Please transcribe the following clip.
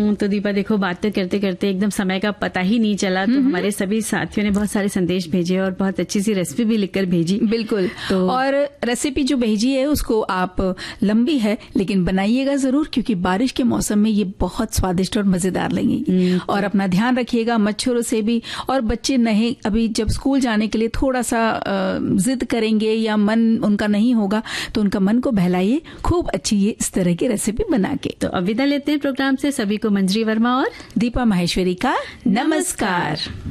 तो दीपा देखो, बातें करते करते एकदम समय का पता ही नहीं चला। तो हमारे सभी साथियों ने बहुत सारे संदेश भेजे और बहुत अच्छी सी रेसिपी भी लिखकर भेजी। बिल्कुल। तो और रेसिपी जो भेजी है उसको आप, लंबी है लेकिन बनाइएगा जरूर, क्योंकि बारिश के मौसम में ये बहुत स्वादिष्ट और मजेदार लगेगी। और अपना ध्यान रखिएगा मच्छरों से भी। और बच्चे नहीं, अभी जब स्कूल जाने के लिए थोड़ा सा जिद करेंगे या मन उनका नहीं होगा, तो उनका मन को बहलाइए खूब अच्छी ये इस तरह की रेसिपी बना के। तो अब विदा लेते हैं प्रोग्राम से। सभी को मंजरी वर्मा और दीपा माहेश्वरी का नमस्कार।